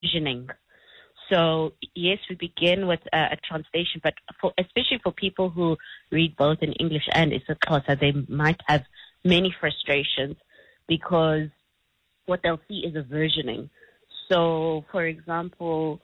versioning. So yes, we begin with a translation, but especially for people who read both in English and isiXhosa, they might have many frustrations because what they'll see is a versioning. So, for example,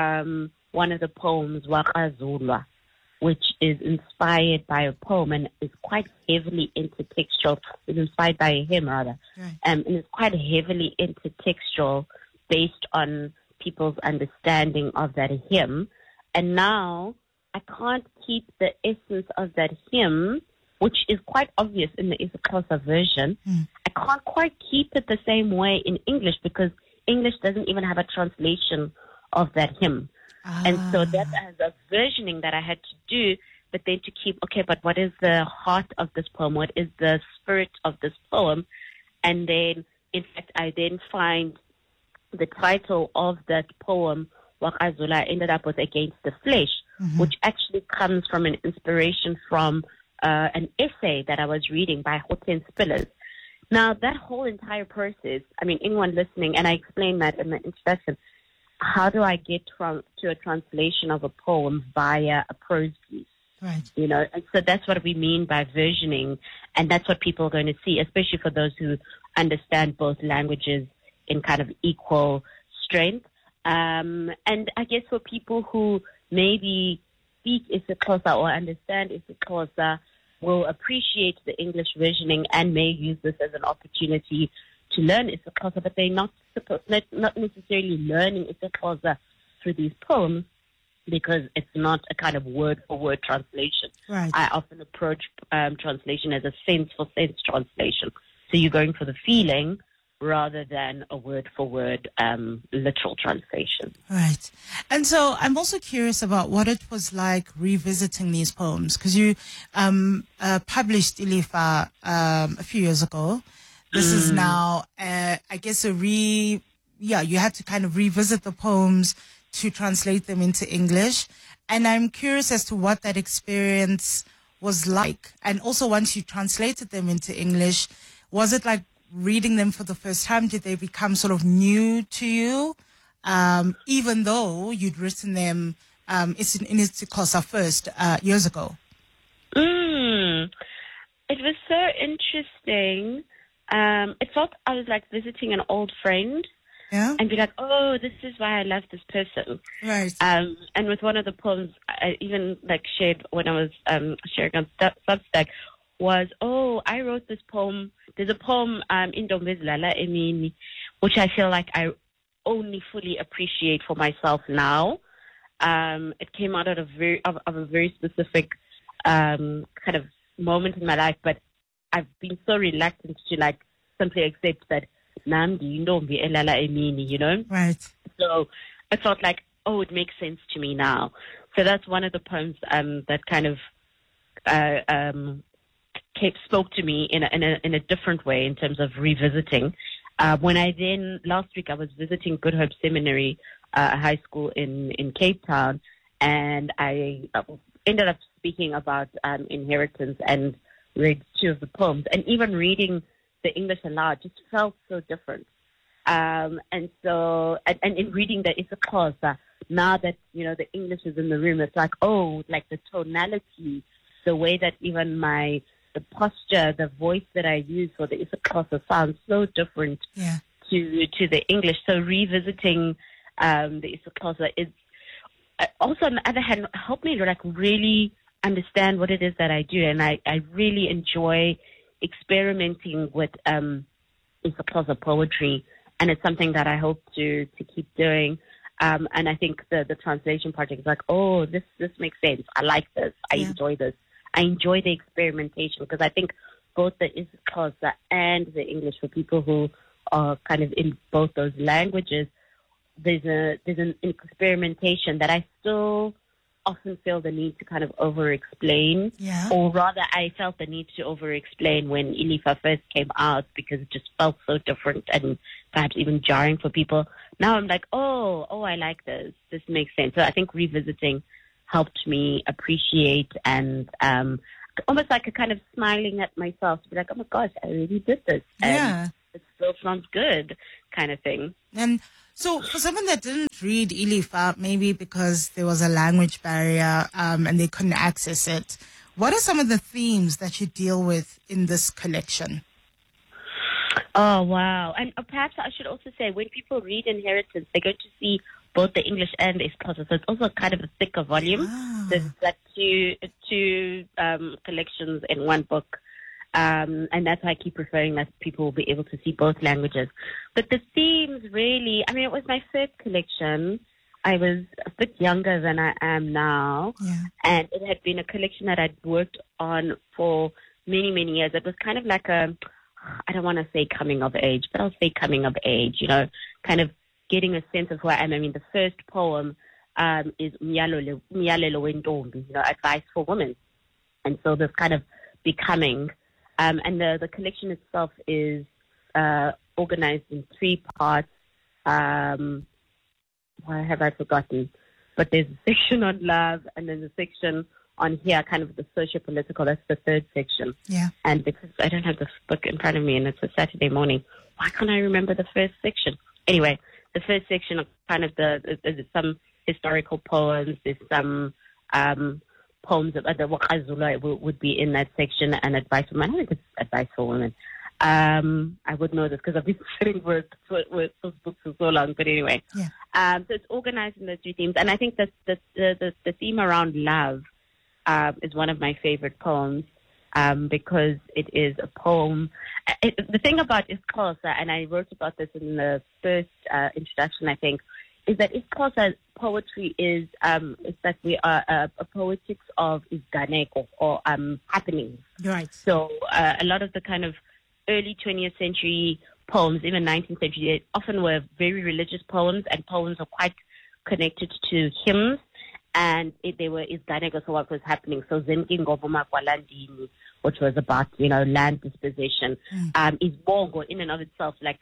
one of the poems, Wakazulwa, which is inspired by a poem and is quite heavily intertextual, is inspired by a hymn rather, Right. and is quite heavily intertextual based on people's understanding of that hymn. And now I can't keep the essence of that hymn, which is quite obvious in the isiXhosa version. I can't quite keep it the same way in English because English doesn't even have a translation of that hymn. And so that as a versioning that I had to do, but then to keep, okay, but what is the heart of this poem? What is the spirit of this poem? And then, in fact, I then find the title of that poem, Wakazula, I ended up with Against the Flesh, which actually comes from an inspiration from an essay that I was reading by Hortense Spillers. Now, that whole entire process, I mean, anyone listening, and I explained that in the introduction, how do I get to a translation of a poem via a prose piece? Right. You know, and so that's what we mean by versioning, and that's what people are going to see, especially for those who understand both languages in kind of equal strength. And I guess for people who maybe speak isiXhosa or understand isiXhosa will appreciate the English versioning and may use this as an opportunity to learn isiXhosa, but they're not necessarily learning isiXhosa through these poems because it's not a kind of word-for-word translation. Right. I often approach translation as a sense-for-sense translation. So you're going for the feeling rather than a word-for-word literal translation. Right. And so I'm also curious about what it was like revisiting these poems, because you published Ilifa a few years ago. This is now, I guess, you had to kind of revisit the poems to translate them into English. And I'm curious as to what that experience was like. And also, once you translated them into English, was it like reading them for the first time? Did they become sort of new to you, even though you'd written them in isiXhosa first years ago? It was so interesting. It felt I was like visiting an old friend. Yeah. And be like, oh, this is why I love this person. Right. And with one of the poems I even like shared when I was sharing on Substack was, oh, I wrote this poem. There's a poem, Indombezi Lala Emini, which I feel like I only fully appreciate for myself now. It came out of a very specific kind of moment in my life, but I've been so reluctant to like simply accept that Namdi Ndombi Elala Emini, you know? Right. So I felt like, oh, it makes sense to me now. So that's one of the poems that kind of spoke to me in a different way in terms of revisiting. When last week I was visiting Good Hope Seminary, a high school in Cape Town, and I ended up speaking about inheritance and read two of the poems, and even reading the English aloud just felt so different. And in reading the isiXhosa, now that, you know, the English is in the room, it's like, oh, like the tonality, the way that even the posture, the voice that I use for the isiXhosa sounds so different to the English. So revisiting the isiXhosa is also, on the other hand, helped me to like really understand what it is that I do. And I really enjoy experimenting with isiXhosa poetry, and it's something that I hope to keep doing. And I think the translation project is like, oh, this makes sense. I like this. I enjoy this. I enjoy the experimentation, because I think both the isiXhosa and the English, for people who are kind of in both those languages, there's an experimentation that I still often feel the need to kind of over-explain, or rather I felt the need to over-explain when Ilifa first came out, because it just felt so different and perhaps even jarring for people. Now I'm like, oh, I like this. This makes sense. So I think revisiting helped me appreciate and almost like a kind of smiling at myself to be like, oh my gosh, I really did this. And it still sounds good kind of thing. And So for someone that didn't read Ilifa, maybe because there was a language barrier and they couldn't access it, what are some of the themes that you deal with in this collection? Oh, wow. And perhaps I should also say, when people read Inheritance, they're going to see both the English and the Xhosa. So it's also kind of a thicker volume. Ah. There's like two collections in one book. And that's why I keep referring that people will be able to see both languages. But the themes really, I mean, it was my first collection. I was a bit younger than I am now. Yeah. And it had been a collection that I'd worked on for many, many years. It was kind of like I don't want to say coming of age, but I'll say coming of age, kind of getting a sense of who I am. I mean, the first poem is Myalelo Wentombi, advice for women. And so this kind of becoming, and the collection itself is organized in 3 parts. Why have I forgotten? But there's a section on love, and then the section on here, kind of the socio-political. That's the 3rd section. Yeah. And because I don't have this book in front of me, and it's a Saturday morning, why can't I remember the 1st section? Anyway, the 1st section of kind of there's some historical poems. There's some poems of the Wakazula would be in that section, and advice for women. I think it's advice for women. I would know this because I've been sitting with those books for so long. But anyway, yeah. So it's organized in those 3 themes, and I think that the theme around love is one of my favorite poems because it is a poem. The thing about Xhosa, and I wrote about this in the first introduction, I think, is that Xhosa poetry is that we are a poetics of isganeko, or happenings. Right. So a lot of the kind of early 20th century poems, even 19th century, they often were very religious poems, and poems are quite connected to hymns. And they were isganeko, so what was happening. So Zenki Ngoma Kwalandini, which was about, land disposition, is bongo in and of itself, like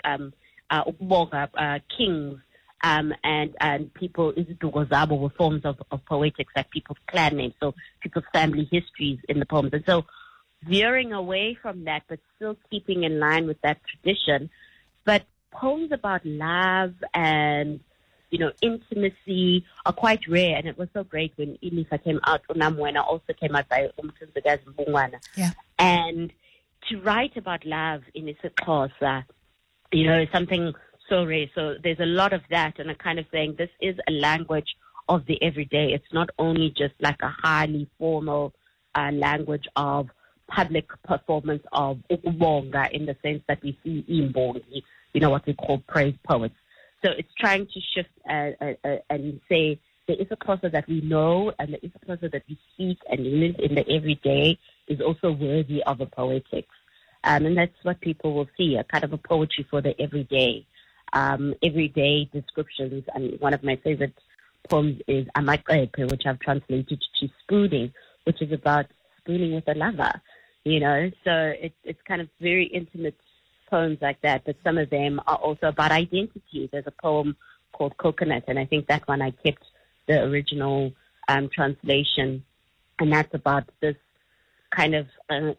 kings, and people, iziduko zabo were forms of poetics, like people's clan names, so people's family histories in the poems. And so veering away from that, but still keeping in line with that tradition. But poems about love and intimacy are quite rare, and it was so great when Ilifa came out. Unamwena also came out by Umthunzikazi Mbungwana. Yeah. And to write about love in isiXhosa, is something so rare. So there's a lot of that, and I'm kind of saying this is a language of the everyday. It's not only just like a highly formal language of public performance of ukubonga, in the sense that we see imbongi, what we call praise poets. So it's trying to shift and say there is a Xhosa that we know, and there is a Xhosa that we speak and live in the everyday is also worthy of a poetics. And that's what people will see, a kind of a poetry for the everyday descriptions. And one of my favorite poems is Amaqephe, which I've translated to spooning, which is about spooning with a lover, So it's kind of very intimate poems like that, but some of them are also about identity. There's a poem called Coconut, and I think that one I kept the original translation, and that's about this kind of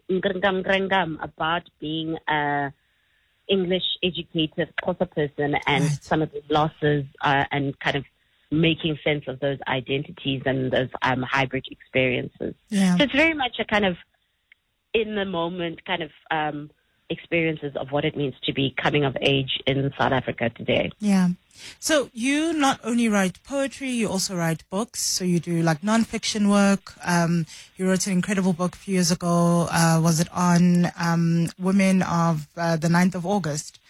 about being a English educated Xhosa person, and some of the losses and kind of making sense of those identities and those hybrid experiences. Yeah. So it's very much a kind of in the moment kind of experiences of what it means to be coming of age in South Africa today. Yeah. So you not only write poetry, you also write books. So you do like nonfiction work. You wrote an incredible book a few years ago. Was it on women of the 9th of August?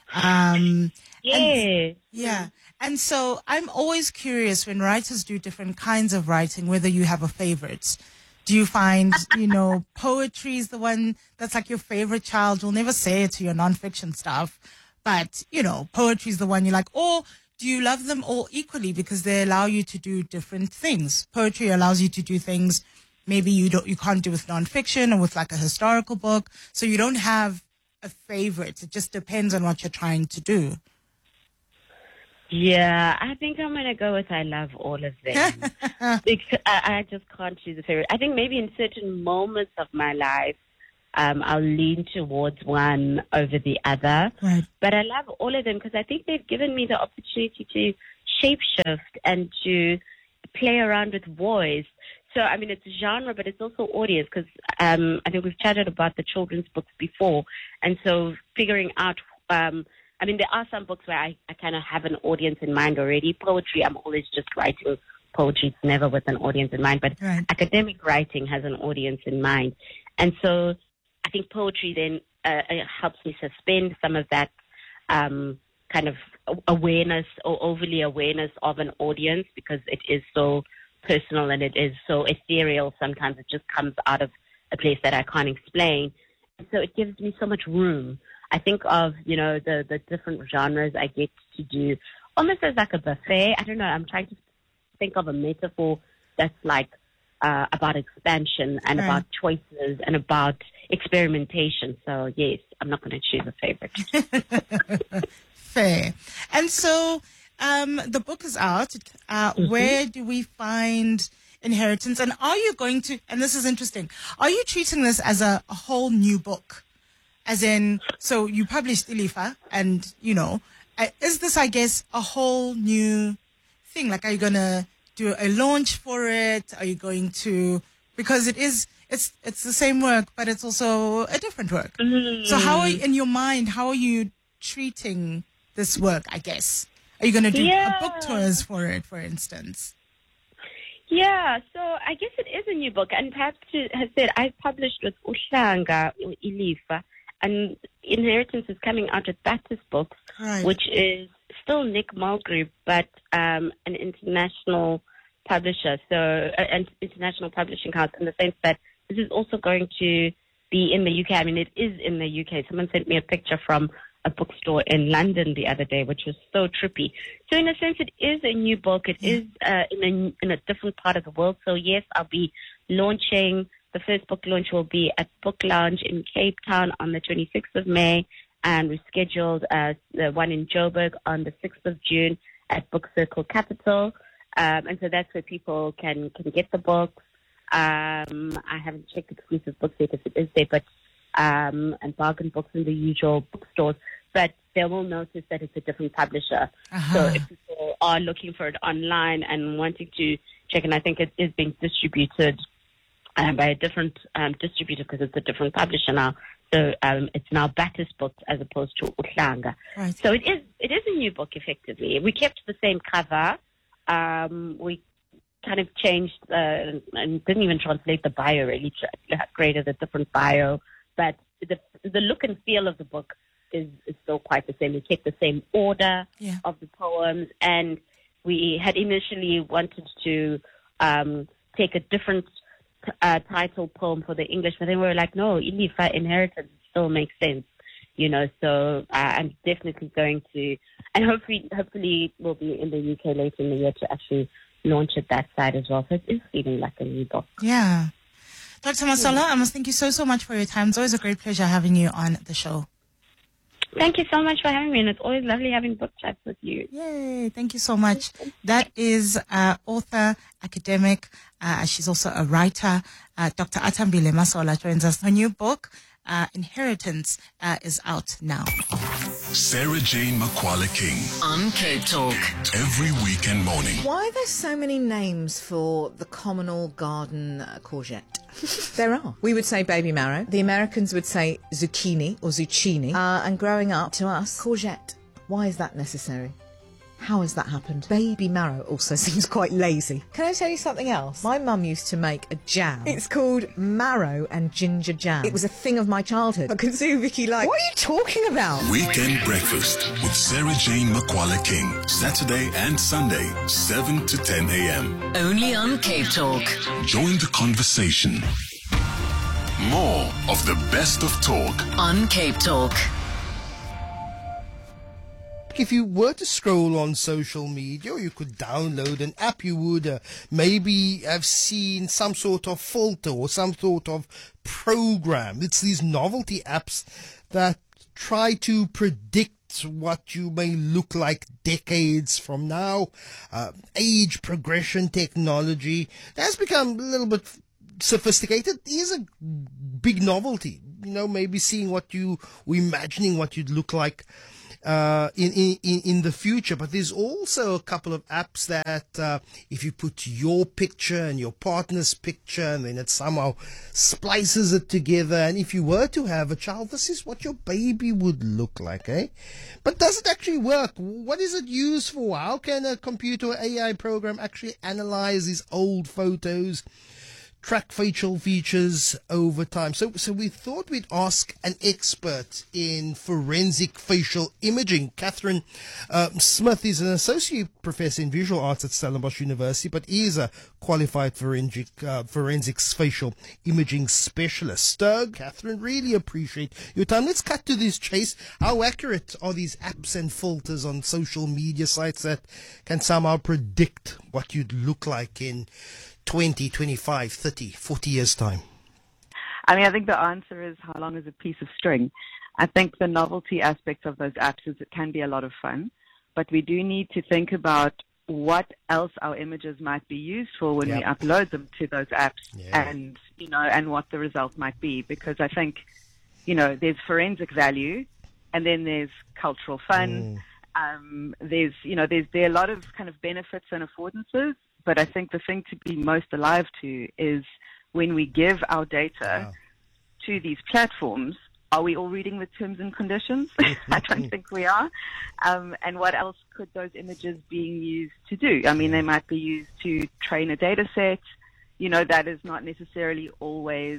Yeah. And so I'm always curious when writers do different kinds of writing, whether you have a favorite. Do you find, poetry is the one that's like your favorite child? You'll never say it to your nonfiction stuff, but, poetry is the one you like. Or do you love them all equally because they allow you to do different things? Poetry allows you to do things maybe you can't do with nonfiction or with like a historical book. So you don't have a favorite. It just depends on what you're trying to do. Yeah, I think I'm going to go with I love all of them. Because I just can't choose a favorite. I think maybe in certain moments of my life, I'll lean towards one over the other. Right. But I love all of them because I think they've given me the opportunity to shapeshift and to play around with voice. So, I mean, it's a genre, but it's also audience because I think we've chatted about the children's books before. And so figuring out, I mean, there are some books where I kind of have an audience in mind already. Poetry, I'm always just writing poetry. It's never with an audience in mind. But Right. academic writing has an audience in mind. And so I think poetry then it helps me suspend some of that kind of awareness or overly awareness of an audience because it is so personal and it is so ethereal. Sometimes it just comes out of a place that I can't explain. And so it gives me so much room. I think of, the different genres I get to do almost as like a buffet. I don't know. I'm trying to think of a metaphor that's like about expansion and Right. about choices and about experimentation. So yes, I'm not going to choose a favorite. Fair. And so the book is out. Where do we find Inheritance? And are you going to, and this is interesting, are you treating this as a whole new book? As in, so you published Ilifa and, is this, I guess, a whole new thing? Like, are you going to do a launch for it? Are you going to, because it's the same work, but it's also a different work. So how are you, in your mind, how are you treating this work, I guess? Are you going to do a book tours for it, for instance? Yeah, so I guess it is a new book. And perhaps to have said, I've published with Uhlanga, Ilifa, and Inheritance is coming out with Baptist Books, Right. which is still Nick Mulgrew, but an international publisher, so an international publishing house in the sense that this is also going to be in the UK. I mean, it is in the UK. Someone sent me a picture from a bookstore in London the other day, which was so trippy. So in a sense, it is a new book. It is in a different part of the world. So yes, I'll be launching. The first book launch will be at Book Lounge in Cape Town on the 26th of May, and we've scheduled the one in Joburg on the 6th of June at Book Circle Capital. And so that's where people can get the books. I haven't checked exclusive books yet if it is there, but and bargain books in the usual bookstores. But they will notice that it's a different publisher. So if people are looking for it online and wanting to check, and I think it is being distributed by a different distributor because it's a different publisher now. So it's now Baptist Books as opposed to Uhlanga. Right. So it is a new book effectively. We kept the same cover. We kind of changed and didn't even translate the bio really, created a different bio. But the look and feel of the book is still quite the same. We kept the same order of the poems, and we had initially wanted to take a different title poem for the English, but then we were like, no, Ilifa, Inheritance still makes sense, So I'm definitely going to, and hopefully we'll be in the UK later in the year to actually launch it that side as well. So it is feeling like a new book. Yeah. Dr. Masola, I must thank you so much for your time. It's always a great pleasure having you on the show. Thank you so much for having me, and it's always lovely having book chats with you. Yay, thank you so much. That is author, academic, she's also a writer. Dr. Atambile Masola joins us. Her new book, Inheritance, is out now. Sarah Jane Makwala King On Cape Talk. every weekend morning. Why are there so many names for the communal garden courgette? There are. We would say baby marrow. The Americans would say zucchini or zucchini. And growing up, to us, courgette. Why is that necessary? How has that happened? Baby marrow also seems quite lazy. Can I tell you something else? My mum used to make a jam. It's called marrow and ginger jam. It was a thing of my childhood. I could see Vicky like, what are you talking about? Weekend Breakfast with Sarah Jane Makwala King. Saturday and Sunday, 7 to 10 a.m. Only on Cape Talk. Join the conversation. More of the best of talk. On Cape Talk. If you were to scroll on social media, or you could download an app, you would maybe have seen some sort of filter or some sort of program. It's these novelty apps that try to predict what you may look like decades from now. Age progression technology has become a little bit sophisticated is a big novelty. Maybe seeing imagining what you'd look like in the future. But there's also a couple of apps that if you put your picture and your partner's picture, and then it somehow splices it together, and if you were to have a child, this is what your baby would look like, eh? But does it actually work? What is it used for? How can a computer or AI program actually analyze these old photos, track facial features over time? So we thought we'd ask an expert in forensic facial imaging. Catherine Smith is an associate professor in visual arts at Stellenbosch University, but is a qualified forensics facial imaging specialist. Catherine, really appreciate your time. Let's cut to this chase. How accurate are these apps and filters on social media sites that can somehow predict what you'd look like in 20, 25, 30, 40 years' time? I mean, I think the answer is how long is a piece of string? I think the novelty aspect of those apps is it can be a lot of fun, but we do need to think about what else our images might be used for when we upload them to those apps, and what the result might be, because I think, there's forensic value, and then there's cultural fun. There are a lot of kind of benefits and affordances. But I think the thing to be most alive to is when we give our data to these platforms, are we all reading the terms and conditions? I don't think we are. And what else could those images being used to do? I mean, they might be used to train a data set. That is not necessarily always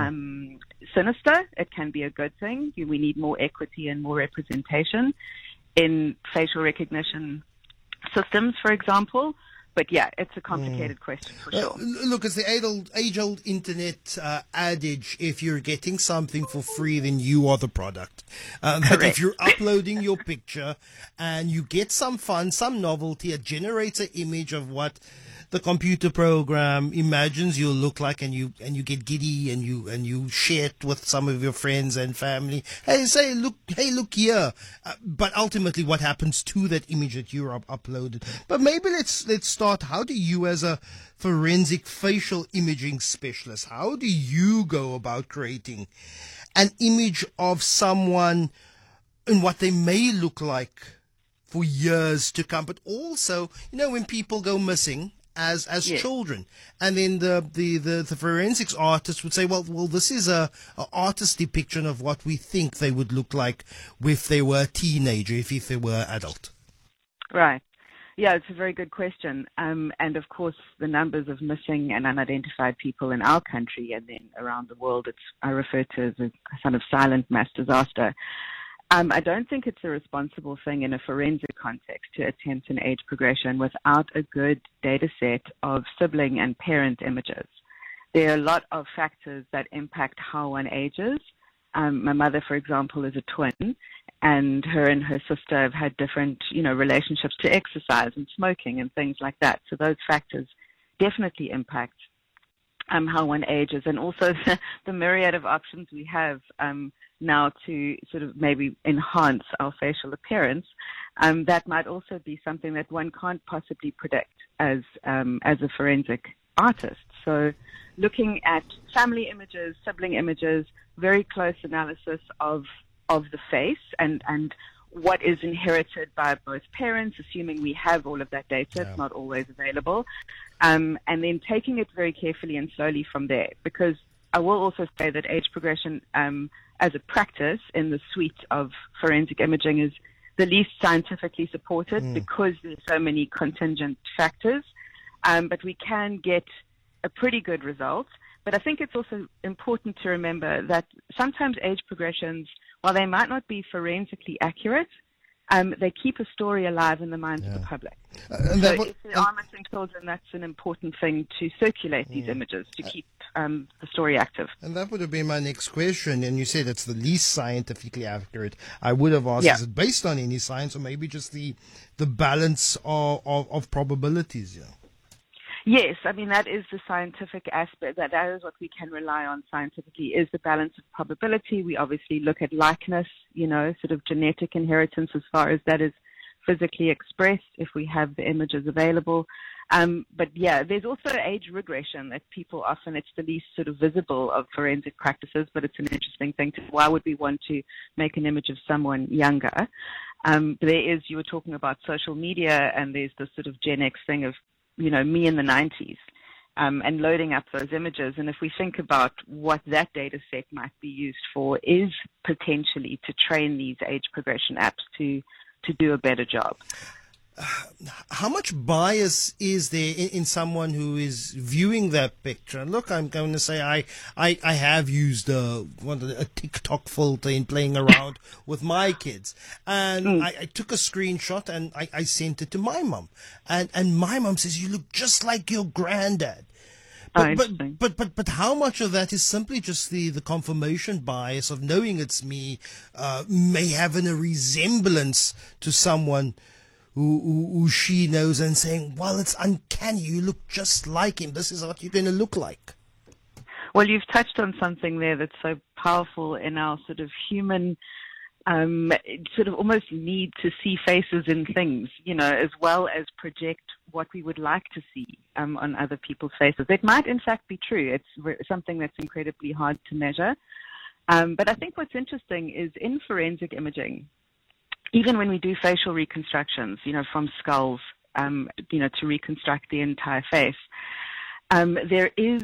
sinister. It can be a good thing. We need more equity and more representation in facial recognition systems, for example. But yeah, it's a complicated question for sure. Look, it's the age-old internet adage: if you're getting something for free, then you are the product. But if you're uploading your picture and you get some fun, some novelty, it generates an image of what the computer program imagines you'll look like, and you get giddy and you share it with some of your friends and family. Hey, look here. But ultimately, what happens to that image that you uploaded? But maybe let's start. How do you, as a forensic facial imaging specialist, how do you go about creating an image of someone and what they may look like for years to come? But also, when people go missing as children, and then the forensics artist would say, well, this is a artist depiction of what we think they would look like if they were a teenager, if they were adult. Right. Yeah, it's a very good question. And of course, the numbers of missing and unidentified people in our country and then around the world, I refer to as a kind of silent mass disaster. I don't think it's a responsible thing in a forensic context to attempt an age progression without a good data set of sibling and parent images. There are a lot of factors that impact how one ages. My mother, for example, is a twin, and her sister have had different, relationships to exercise and smoking and things like that. So those factors definitely impact how one ages, and also the myriad of options we have now to sort of maybe enhance our facial appearance. That might also be something that one can't possibly predict as a forensic artist. So looking at family images, sibling images, very close analysis of the face and what is inherited by both parents, assuming we have all of that data. It's not always available. And then taking it very carefully and slowly from there, because I will also say that age progression as a practice in the suite of forensic imaging is the least scientifically supported because there's so many contingent factors. But we can get a pretty good result. But I think it's also important to remember that sometimes age progressions, while they might not be forensically accurate, they keep a story alive in the minds of the public. So if there are missing children, that's an important thing to circulate these images, to keep the story active. And that would have been my next question. And you said it's the least scientifically accurate. I would have asked, is it based on any science, or maybe just the balance of probabilities? Yes, I mean, that is the scientific aspect. That is what we can rely on scientifically, is the balance of probability. We obviously look at likeness, sort of genetic inheritance as far as that is physically expressed if we have the images available. But yeah, there's also age regression that people often, it's the least sort of visible of forensic practices, but it's an interesting thing. Why would we want to make an image of someone younger? There is, you were talking about social media, and there's this sort of Gen X thing of, me in the 90s. And loading up those images. And if we think about what that data set might be used for, is potentially to train these age progression apps to do a better job. How much bias is there in someone who is viewing that picture? And look, I'm going to say I have used a TikTok filter in playing around with my kids, and I took a screenshot and I sent it to my mum, and my mum says, "You look just like your granddad." But how much of that is simply just the confirmation bias of knowing it's me, may have a resemblance to someone who she knows, and saying, well, it's uncanny, you look just like him, this is what you're going to look like. Well, you've touched on something there that's so powerful in our sort of human sort of almost need to see faces in things, as well as project what we would like to see on other people's faces. It might in fact be true. It's something that's incredibly hard to measure. But I think what's interesting is in forensic imaging, even when we do facial reconstructions, from skulls, to reconstruct the entire face, there is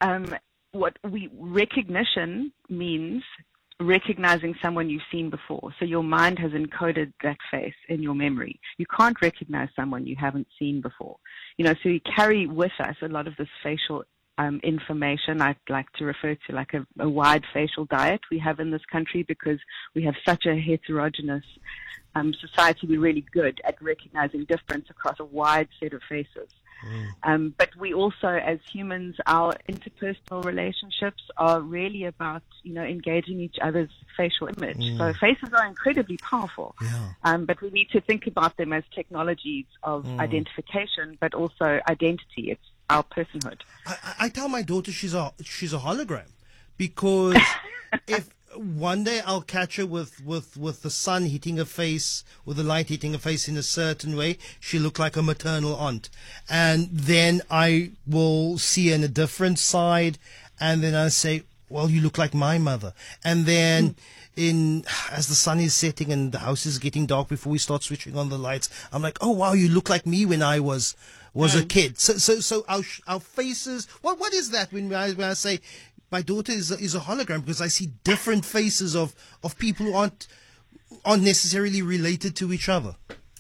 recognition means recognizing someone you've seen before. So your mind has encoded that face in your memory. You can't recognize someone you haven't seen before. So we carry with us a lot of this facial information. I like to refer to like a wide facial diet we have in this country, because we have such a heterogeneous society. We're really good at recognizing difference across a wide set of faces. But we also, as humans, our interpersonal relationships are really about, engaging each other's facial image. So faces are incredibly powerful. But we need to think about them as technologies of identification, but also identity. It's our personhood. I tell my daughter she's a hologram, because if one day I'll catch her with the sun hitting her face, with the light hitting her face in a certain way, she'll look like a maternal aunt. And then I will see her in a different side, and then I say, well, you look like my mother. And then as the sun is setting and the house is getting dark before we start switching on the lights, I'm like, oh wow, you look like me when I was a kid. So our faces, what is that when I say my daughter is a hologram? Because I see different faces of people who aren't necessarily related to each other.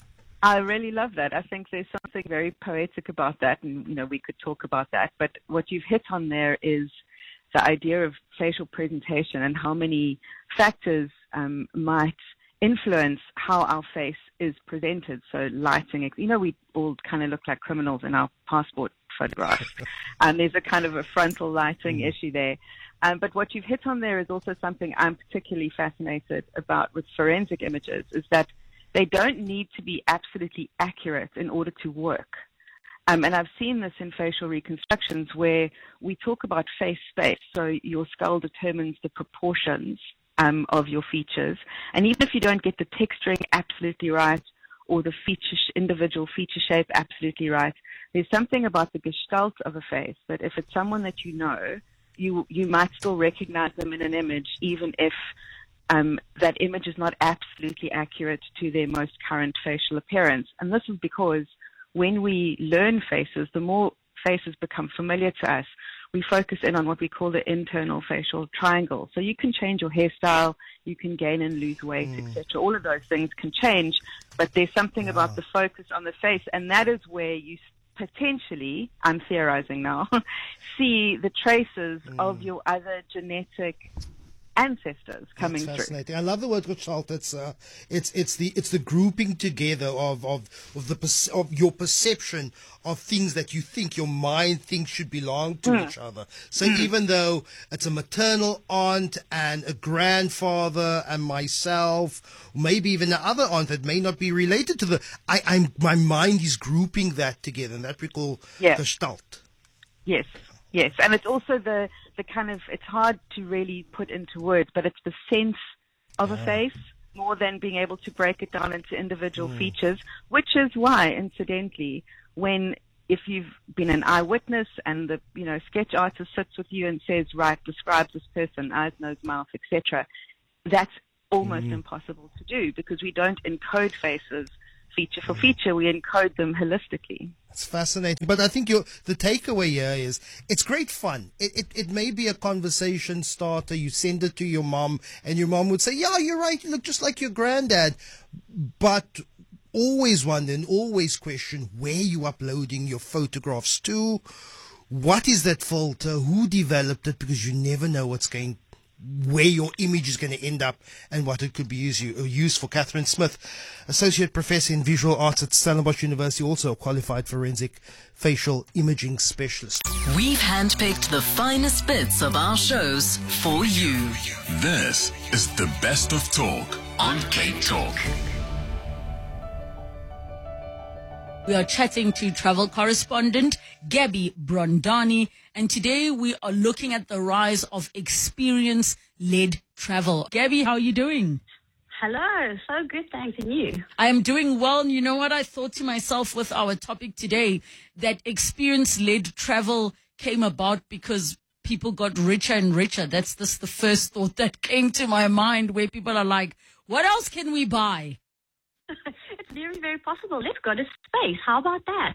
I really love that. I think there's something very poetic about that, and we could talk about that. But what you've hit on there is the idea of facial presentation and how many factors might influence how our face is presented. So lighting, we all kind of look like criminals in our passport photographs. And there's a kind of a frontal lighting issue there. But what you've hit on there is also something I'm particularly fascinated about with forensic images, is that they don't need to be absolutely accurate in order to work. And I've seen this in facial reconstructions where we talk about face space. So your skull determines the proportions of your features. And even if you don't get the texturing absolutely right, or the individual feature shape absolutely right, there's something about the gestalt of a face that if it's someone that you might still recognize them in an image, even if that image is not absolutely accurate to their most current facial appearance. And this is because when we learn faces, the more faces become familiar to us, we focus in on what we call the internal facial triangle. So you can change your hairstyle, you can gain and lose weight, etc. All of those things can change, but there's something about the focus on the face, and that is where you potentially, I'm theorizing now, see the traces of your other genetic ancestors coming through. Fascinating. I love the word gestalt. It's the grouping together of your perception of things that you think your mind thinks should belong to each other. So even though it's a maternal aunt and a grandfather and myself, maybe even another aunt that may not be related to my mind is grouping that together, and that we call gestalt. Yes. Yes, and it's also the kind of, it's hard to really put into words, but it's the sense of a face more than being able to break it down into individual features, which is why, incidentally, if you've been an eyewitness and the sketch artist sits with you and says, right, describe this person, eyes, nose, mouth, etc., that's almost impossible to do because we don't encode faces feature for feature. We encode them holistically. It's fascinating. But I think the takeaway here is it's great fun. It may be a conversation starter. You send it to your mom and your mom would say, yeah, you're right. You look just like your granddad. But always wonder and always question where you uploading your photographs to. What is that filter? Who developed it? Because you never know where your image is going to end up and what it could be used for. Catherine Smith, Associate Professor in Visual Arts at Stellenbosch University, also a qualified forensic facial imaging specialist. We've handpicked the finest bits of our shows for you. This is the best of talk on Cape Talk. We are chatting to travel correspondent Gabby Brondani, and today we are looking at the rise of experience-led travel. Gabby, how are you doing? Hello, so good, thanks, and you? I am doing well, and you know what I thought to myself with our topic today, that experience-led travel came about because people got richer and richer. That's the first thought that came to my mind, where people are like, what else can we buy? It's very, very possible. Let's go to space. How about that?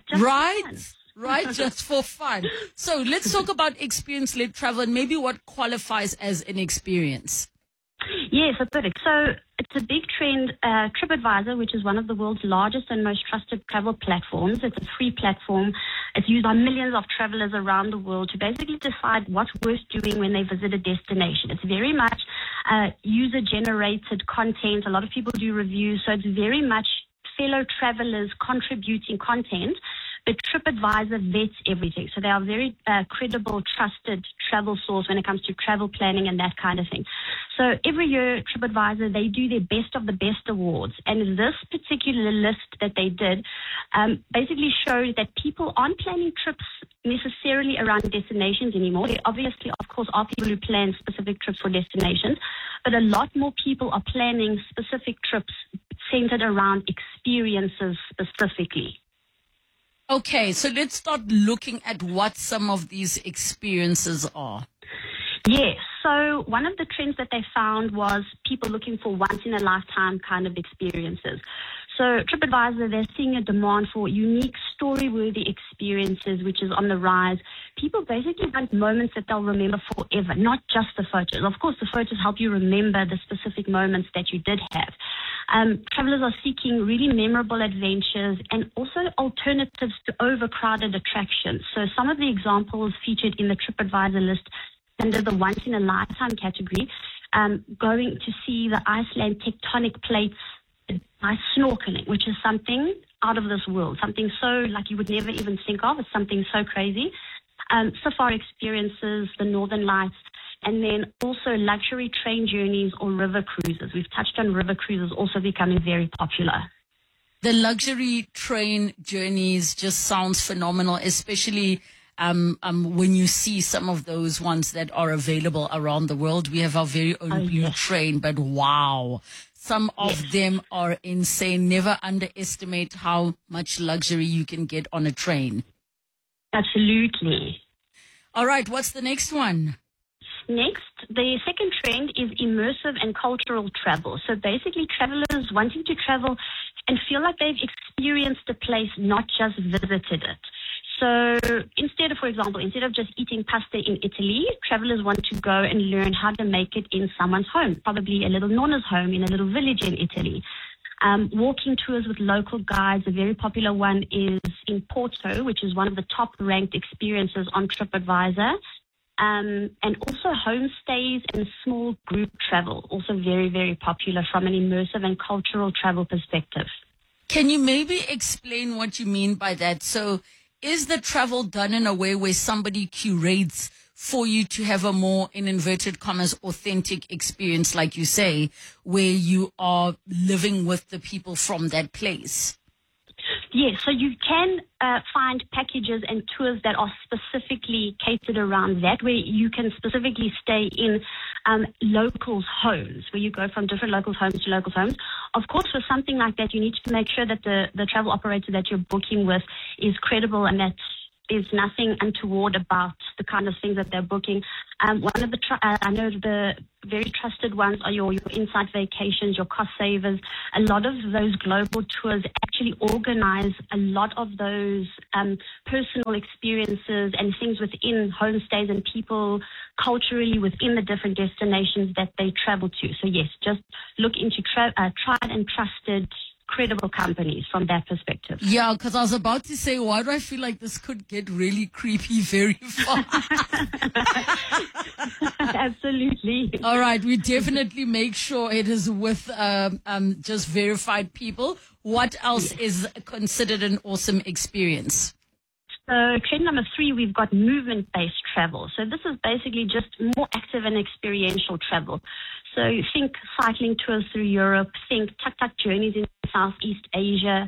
Right, just for fun. So let's talk about experience-led travel and maybe what qualifies as an experience. Yes, perfect. So it's a big trend. TripAdvisor, which is one of the world's largest and most trusted travel platforms, it's a free platform. It's used by millions of travelers around the world to basically decide what's worth doing when they visit a destination. It's very much user-generated content. A lot of people do reviews, so it's very much fellow travelers contributing content. But TripAdvisor vets everything. So they are very credible, trusted travel source when it comes to travel planning and that kind of thing. So every year, TripAdvisor, they do their best of the best awards. And this particular list that they did basically showed that people aren't planning trips necessarily around destinations anymore. There obviously, of course, are people who plan specific trips for destinations, but a lot more people are planning specific trips centered around experiences specifically. Okay, so let's start looking at what some of these experiences are. Yes, so one of the trends that they found was people looking for once-in-a-lifetime kind of experiences. So TripAdvisor, they're seeing a demand for unique, story-worthy experiences, which is on the rise. People basically want moments that they'll remember forever, not just the photos. Of course, the photos help you remember the specific moments that you did have. Travelers are seeking really memorable adventures and also alternatives to overcrowded attractions. So some of the examples featured in the TripAdvisor list under the once-in-a-lifetime category, going to see the Iceland tectonic plates by snorkeling, which is something out of this world, something so like you would never even think of. It's something so crazy. Safari experiences, the Northern Lights, and then also luxury train journeys or river cruises. We've touched on river cruises also becoming very popular. The luxury train journeys just sounds phenomenal, especially when you see some of those ones that are available around the world. We have our very own blue train, but wow, some of them are insane. Never underestimate how much luxury you can get on a train. Absolutely. All right, what's the next one? Next, the second trend is immersive and cultural travel. So basically travelers wanting to travel and feel like they've experienced a place, not just visited it. So instead of just eating pasta in Italy, travelers want to go and learn how to make it in someone's home, probably a little nonna's home in a little village in Italy. Walking tours with local guides, a very popular one is in Porto, which is one of the top-ranked experiences on TripAdvisor. And also homestays and small group travel, also very, very popular from an immersive and cultural travel perspective. Can you maybe explain what you mean by that? So is the travel done in a way where somebody curates for you to have a more, in inverted commas, authentic experience, like you say, where you are living with the people from that place? Yes, so you can find packages and tours that are specifically catered around that, where you can specifically stay in locals' homes, where you go from different locals' homes to locals' homes. Of course, for something like that, you need to make sure that the travel operator that you're booking with is credible and that there's nothing untoward about the kind of things that they're booking. One of the, I know the very trusted ones are your Insight Vacations, your Cost Savers. A lot of those global tours actually organize a lot of those personal experiences and things within homestays and people culturally within the different destinations that they travel to. So yes, just look into tried and trusted credible companies from that perspective. Yeah, because I was about to say, why do I feel like this could get really creepy very fast? Absolutely. All right, we definitely make sure it is with just verified people. What else is considered an awesome experience? So trend number 3, we've got movement-based travel. So this is basically just more active and experiential travel. So think cycling tours through Europe, think tuk-tuk journeys in Southeast Asia,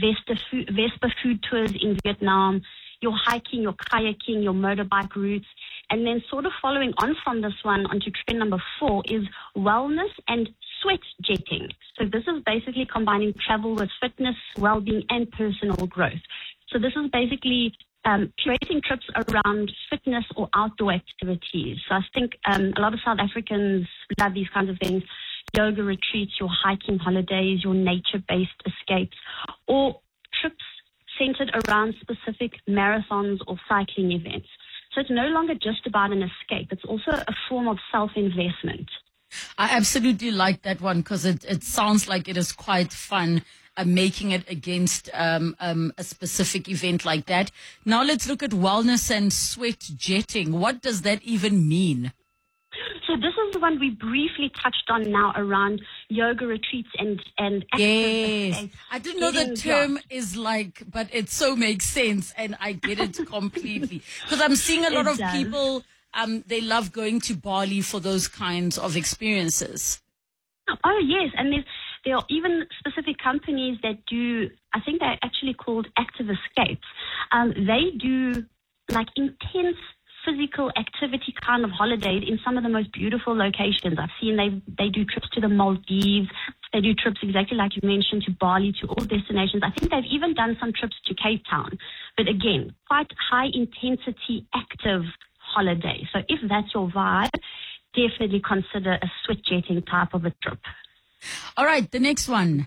Vespa food tours in Vietnam, your hiking, your kayaking, your motorbike routes. And then sort of following on from this one onto trend number 4 is wellness and sweat jetting. So this is basically combining travel with fitness, well-being, and personal growth. So this is basically curating trips around fitness or outdoor activities. So I think a lot of South Africans love these kinds of things. Yoga retreats, your hiking holidays, your nature-based escapes, or trips centered around specific marathons or cycling events. So it's no longer just about an escape. It's also a form of self-investment. I absolutely like that one because it sounds like it is quite fun. Making it against a specific event like that. Now let's look at wellness and sweat jetting. What does that even mean? So this is the one we briefly touched on now around yoga retreats and yes. I didn't know the term is like, but it so makes sense and I get it completely. Because I'm seeing a lot of people, they love going to Bali for those kinds of experiences. Oh, yes. And there are even specific companies that do, I think they're actually called active escapes. They do like intense physical activity kind of holidays in some of the most beautiful locations. I've seen they do trips to the Maldives. They do trips exactly like you mentioned to Bali, to all destinations. I think they've even done some trips to Cape Town. But again, quite high intensity active holiday. So if that's your vibe, definitely consider a sweat jetting type of a trip. All right, the next one.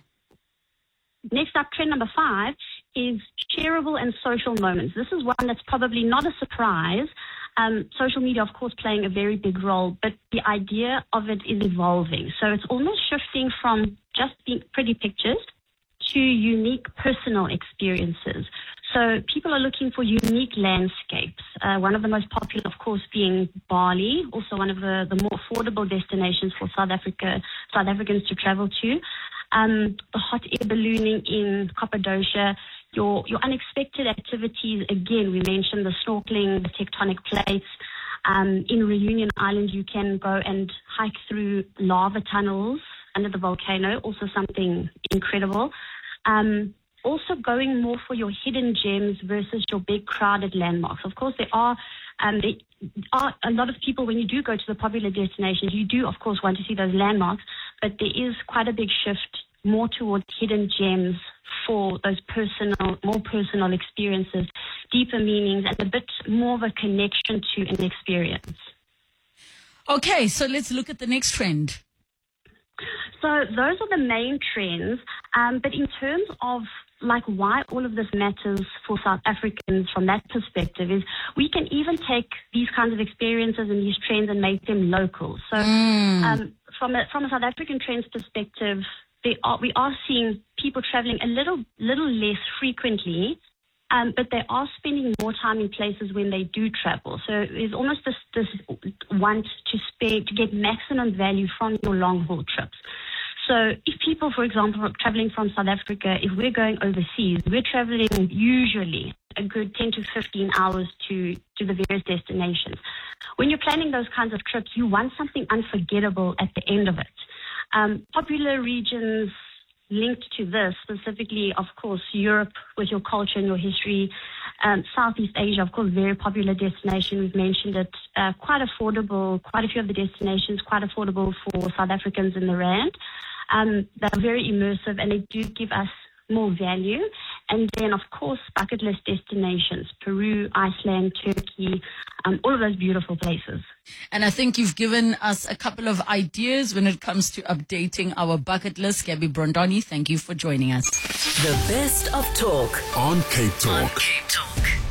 Next up, trend number 5 is shareable and social moments. This is one that's probably not a surprise. Social media, of course, playing a very big role, but the idea of it is evolving. So it's almost shifting from just being pretty pictures to unique personal experiences. So people are looking for unique landscapes. One of the most popular, of course, being Bali, also one of the more affordable destinations for South Africans to travel to. The hot air ballooning in Cappadocia, your unexpected activities. Again, we mentioned the snorkeling, the tectonic plates. In Reunion Island, you can go and hike through lava tunnels under the volcano, also something incredible. Also going more for your hidden gems versus your big crowded landmarks. Of course, there are a lot of people, when you do go to the popular destinations, you do, of course, want to see those landmarks, but there is quite a big shift more towards hidden gems for those more personal experiences, deeper meanings, and a bit more of a connection to an experience. Okay, so let's look at the next trend. So those are the main trends, but in terms of like why all of this matters for South Africans from that perspective is we can even take these kinds of experiences and these trends and make them local. So from a South African trends perspective, we are seeing people traveling a little less frequently, but they are spending more time in places when they do travel. So there's almost this want to get maximum value from your long-haul trips. So if people, for example, are traveling from South Africa, if we're going overseas, we're traveling usually a good 10 to 15 hours to the various destinations. When you're planning those kinds of trips, you want something unforgettable at the end of it. Popular regions linked to this, specifically, of course, Europe with your culture and your history, Southeast Asia, of course, very popular destination. We've mentioned it, quite affordable, quite a few of the destinations, quite affordable for South Africans in the Rand. They're very immersive and they do give us more value. And then, of course, bucket list destinations, Peru, Iceland, Turkey, all of those beautiful places. And I think you've given us a couple of ideas when it comes to updating our bucket list. Gabby Brondani, thank you for joining us. The best of talk On Cape Talk. Cape Talk.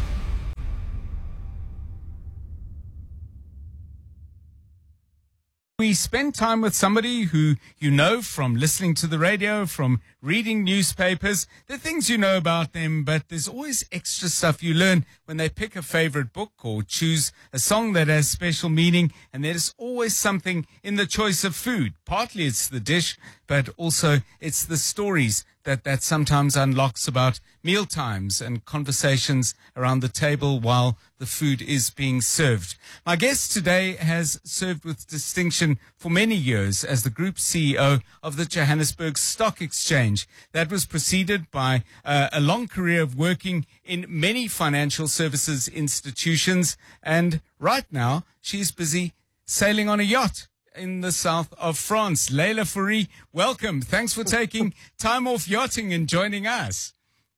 We spend time with somebody who you know from listening to the radio, from reading newspapers, the things you know about them, but there's always extra stuff you learn when they pick a favorite book or choose a song that has special meaning. And there's always something in the choice of food. Partly it's the dish, but also it's the stories that sometimes unlocks about meal times and conversations around the table while the food is being served. My guest today has served with distinction for many years as the group CEO of the Johannesburg Stock Exchange. That was preceded by a long career of working in many financial services institutions. And right now, she's busy sailing on a yacht in the south of France. Leila Fourie, welcome. Thanks for taking time off yachting and joining us.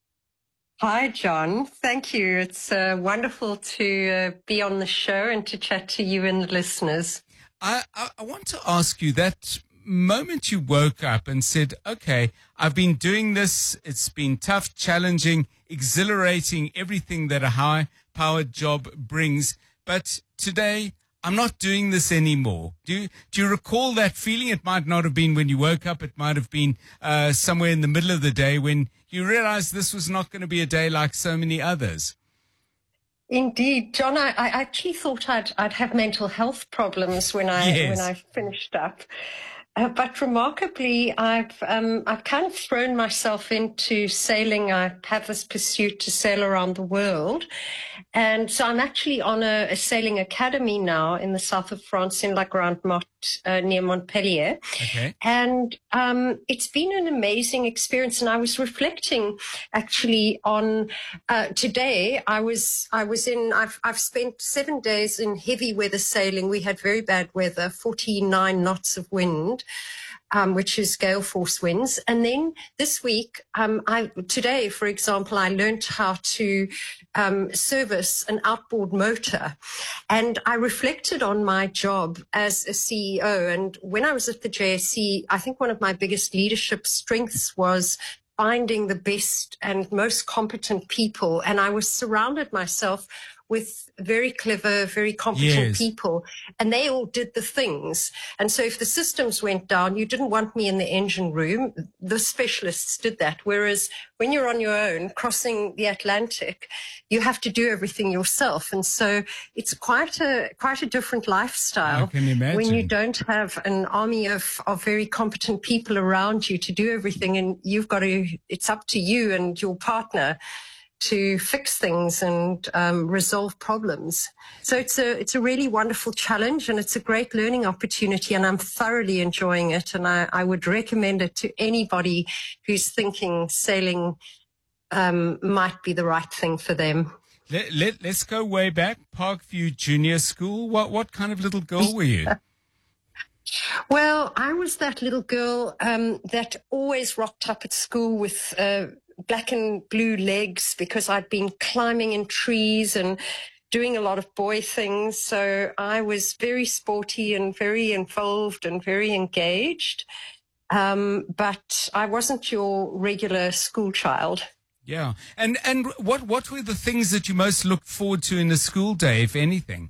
Hi, John. Thank you. It's wonderful to be on the show and to chat to you and the listeners. I want to ask you, that moment you woke up and said, okay, I've been doing this. It's been tough, challenging, exhilarating, everything that a high-powered job brings. But today, I'm not doing this anymore. Do you recall that feeling? It might not have been when you woke up. It might have been somewhere in the middle of the day when you realized this was not going to be a day like so many others. Indeed, John. I actually thought I'd have mental health problems when I finished up. But remarkably, I've kind of thrown myself into sailing. I have this pursuit to sail around the world. And so I'm actually on a sailing academy now in the south of France in La Grande Motte near Montpellier. Okay. And it's been an amazing experience. And I was reflecting actually on today. I've spent 7 days in heavy weather sailing. We had very bad weather, 49 knots of wind. Which is gale force winds. And then this week, today, for example, I learned how to service an outboard motor. And I reflected on my job as a CEO. And when I was at the JSE, I think one of my biggest leadership strengths was finding the best and most competent people. And I was surrounded myself with very clever, very competent people, and they all did the things. And so if the systems went down, you didn't want me in the engine room. The specialists did that. Whereas when you're on your own crossing the Atlantic, you have to do everything yourself. And so it's quite a different lifestyle. I can imagine. When you don't have an army of very competent people around you to do everything, and it's up to you and your partner to fix things and resolve problems. So it's a really wonderful challenge, and it's a great learning opportunity, and I'm thoroughly enjoying it. And I would recommend it to anybody who's thinking sailing might be the right thing for them. Let's go way back. Parkview Junior School. What kind of little girl were you? Well, I was that little girl that always rocked up at school with black and blue legs because I'd been climbing in trees and doing a lot of boy things. So I was very sporty and very involved and very engaged. But I wasn't your regular school child. Yeah. And what were the things that you most looked forward to in a school day, if anything?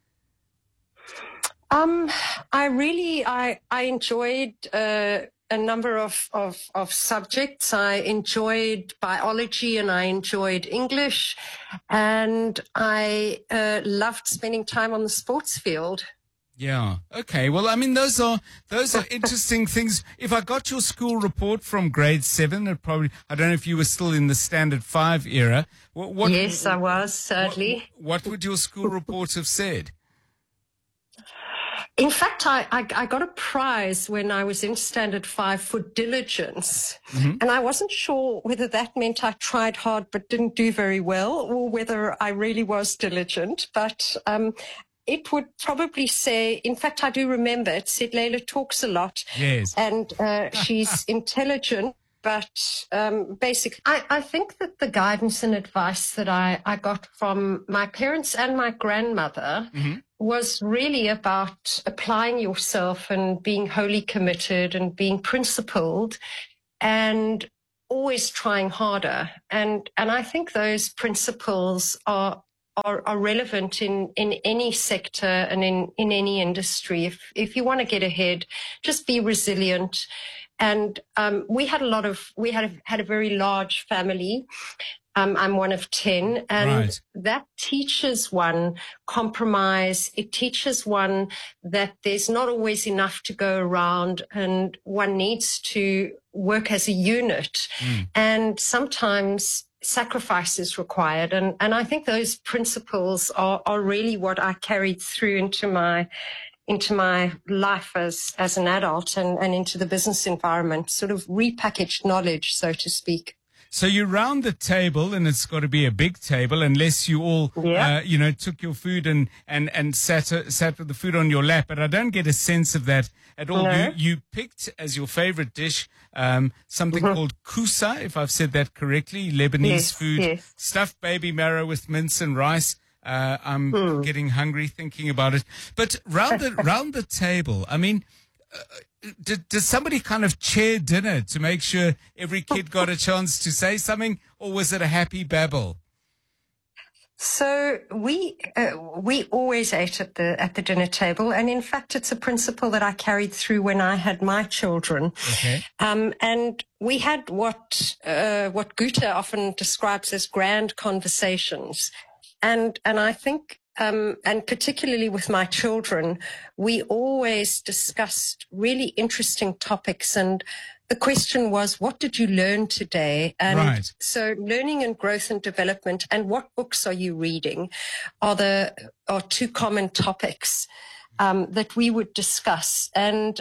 I enjoyed a number of subjects. I enjoyed biology and I enjoyed English, and I loved spending time on the sports field. Yeah. Okay. Well, I mean, those are interesting things. If I got your school report from grade 7, I don't know if you were still in the standard 5 era. Yes, I was, sadly. What would your school report have said? In fact, I got a prize when I was in Standard 5 for diligence. And I wasn't sure whether that meant I tried hard but didn't do very well, or whether I really was diligent. But it would probably say, in fact, I do remember it said Leila talks a lot. Yes. And she's intelligent. But basically, I think that the guidance and advice that I got from my parents and my grandmother was really about applying yourself and being wholly committed and being principled and always trying harder. And I think those principles are relevant in any sector and in any industry. If you want to get ahead, just be resilient. And we had a very large family. I'm one of 10, and that teaches one compromise. It teaches one that there's not always enough to go around, and one needs to work as a unit. And sometimes sacrifice is required. And I think those principles are really what I carried through into my life as an adult and into the business environment, sort of repackaged knowledge, so to speak. So you're round the table, and it's got to be a big table, unless you all, took your food and sat with the food on your lap. But I don't get a sense of that at all. No. You picked as your favorite dish something called kusa, if I've said that correctly, Lebanese food, stuffed baby marrow with mince and rice. I'm getting hungry thinking about it. But round the table, I mean, did somebody kind of chair dinner to make sure every kid got a chance to say something, or was it a happy babble? So we always ate at the dinner table, and in fact, it's a principle that I carried through when I had my children. Okay. And we had what Goethe often describes as grand conversations, and I think. And particularly with my children, we always discussed really interesting topics. And the question was, what did you learn today? And so learning and growth and development and what books are you reading are two common topics that we would discuss. And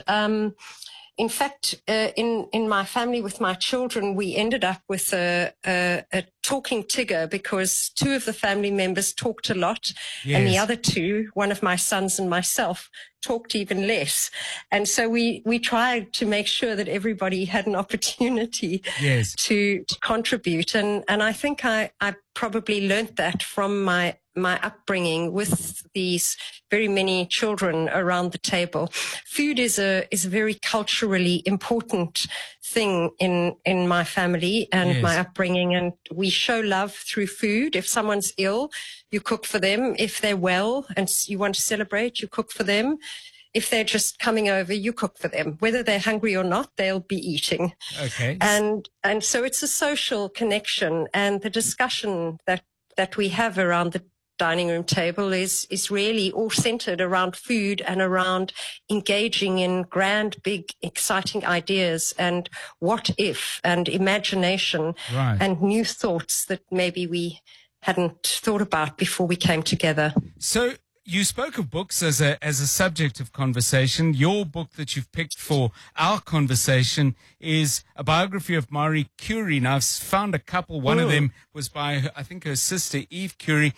in fact, in my family with my children, we ended up with a talking Tigger, because two of the family members talked a lot, and the other two, one of my sons and myself, talked even less. And so we tried to make sure that everybody had an opportunity to contribute. And I think I probably learned that from my upbringing with these very many children around the table. Food is a very culturally important thing in my family and my upbringing, and we show love through food. If someone's ill, you cook for them. If they're well and you want to celebrate, you cook for them. If they're just coming over, you cook for them. Whether they're hungry or not, they'll be eating. Okay. And so it's a social connection, and the discussion that we have around the dining room table is really all centered around food and around engaging in grand, big, exciting ideas and what if and imagination and new thoughts that maybe we hadn't thought about before we came together. So you spoke of books as a subject of conversation. Your book that you've picked for our conversation is a biography of Marie Curie. Now, I've found a couple. One of them was by, I think, her sister, Eve Curie,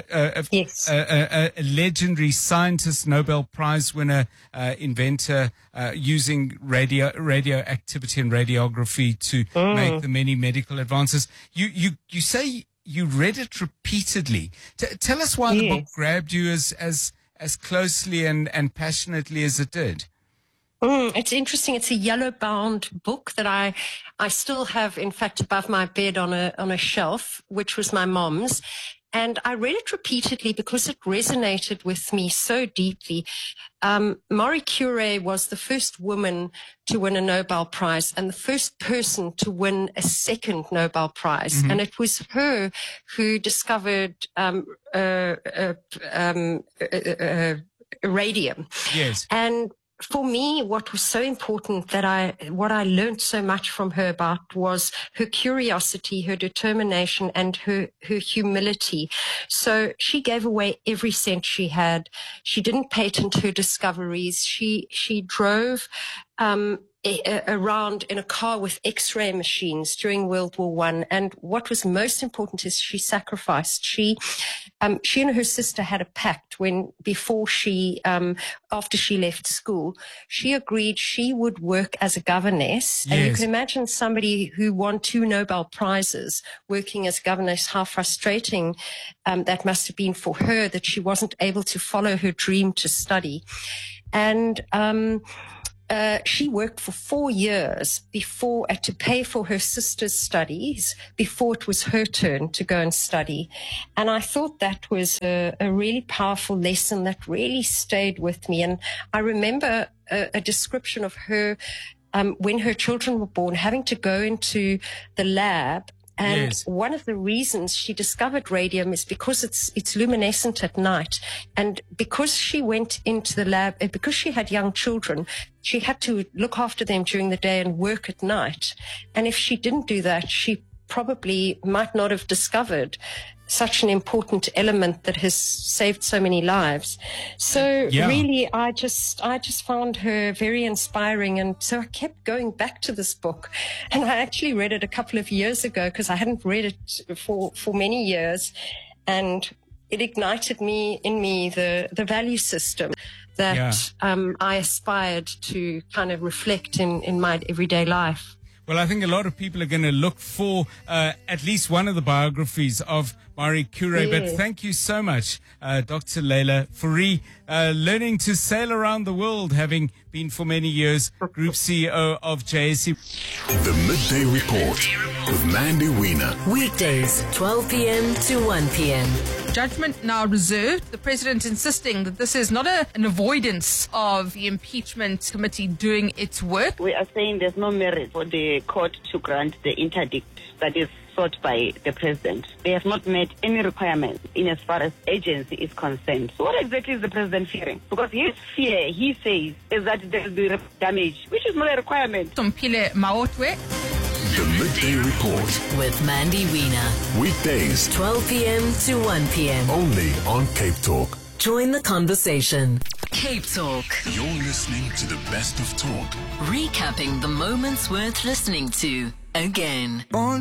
a legendary scientist, Nobel Prize winner, inventor, using radioactivity and radiography to make the many medical advances. You say you read it repeatedly. Tell us why the book grabbed you as closely and passionately as it did. It's interesting. It's a yellow-bound book that I still have, in fact, above my bed on a shelf, which was my mom's. And I read it repeatedly because it resonated with me so deeply. Marie Curie was the first woman to win a Nobel Prize and the first person to win a second Nobel Prize. And it was her who discovered radium. Yes. And for me, what was so important what I learned so much from her about was her curiosity, her determination, and her humility. So she gave away every cent she had. She didn't patent her discoveries. She drove around in a car with X-ray machines during World War I. And what was most important is she sacrificed. She and her sister had a pact after she left school. She agreed she would work as a governess. Yes. And you can imagine somebody who won 2 Nobel Prizes working as governess, how frustrating that must have been for her, that she wasn't able to follow her dream to study. And she worked for 4 years to pay for her sister's studies before it was her turn to go and study. And I thought that was a really powerful lesson that really stayed with me. And I remember a description of her when her children were born, having to go into the lab. And yes. One of the reasons she discovered radium is because it's luminescent at night. And because she went into the lab, because she had young children, she had to look after them during the day and work at night. And if she didn't do that, she probably might not have discovered such an important element that has saved so many lives. So really, I just found her very inspiring. And so I kept going back to this book. And I actually read it a couple of years ago because I hadn't read it for many years. And it ignited in me the value system that I aspired to kind of reflect in my everyday life. Well, I think a lot of people are going to look for at least one of the biographies of Marie Curie. Yeah. But thank you so much, Dr. Leila Fourie, learning to sail around the world, having been for many years Group CEO of JSE. The Midday Report with Mandy Wiener. Weekdays, 12 p.m. to 1 p.m. Judgment now reserved. The president insisting that this is not an avoidance of the impeachment committee doing its work. We are saying there's no merit for the court to grant the interdict that is sought by the president. They have not met any requirements in as far as agency is concerned. So what exactly is the president fearing? Because his fear, he says, is that there will be damage, which is not a requirement. Mpile Maotwe. The Midday Report with Mandy Wiener. Weekdays, 12 p.m. to 1 p.m. only on Cape Talk. Join the conversation. Cape Talk. You're listening to the best of talk. Recapping the moments worth listening to again.